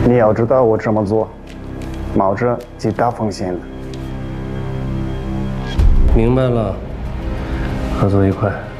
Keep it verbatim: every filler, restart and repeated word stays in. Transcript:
你要知道，我这么做冒着极大风险的。 明白了，合作愉快。